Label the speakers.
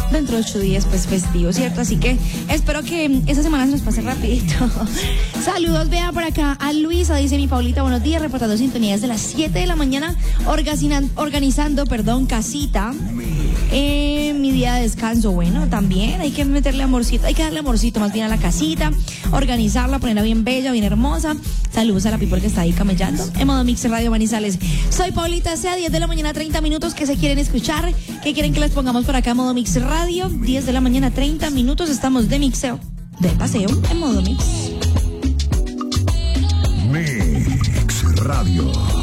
Speaker 1: dentro de 8 días pues festivo, ¿cierto? Así que espero que esta semana se nos pase rapidito. Saludos, vea por acá a Luisa, dice mi Paulita, buenos días, reportando sintonías de las 7 de la mañana, organizando, casita. Mi día de descanso, bueno, también hay que meterle amorcito, hay que darle amorcito más bien a la casita, organizarla, ponerla bien bella, bien hermosa. Saludos a la people que está ahí camellando en modo Mix Radio Manizales. Soy Paulita, sea 10 de la mañana, 30 minutos, que se quieren escuchar, que quieren que les pongamos por acá en modo Mix Radio. 10 de la mañana, 30 minutos, estamos de mixeo, de paseo en modo Mix.
Speaker 2: Mix Radio.